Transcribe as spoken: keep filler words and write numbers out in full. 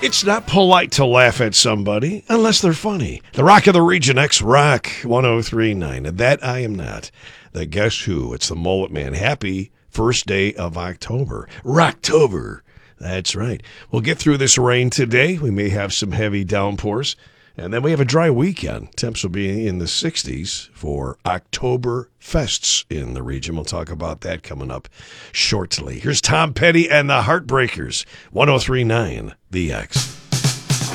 It's not polite to laugh at somebody unless they're funny. The Rock of the Region, X-Rock one oh three point nine. And that I am not. The Guess Who? It's the Mullet Man. Happy first day of October. Rocktober. That's right. We'll get through this rain today. We may have some heavy downpours. And then we have a dry weekend. Temps will be in the sixties for October fests in the region. We'll talk about that coming up shortly. Here's Tom Petty and the Heartbreakers. one oh three point nine The X.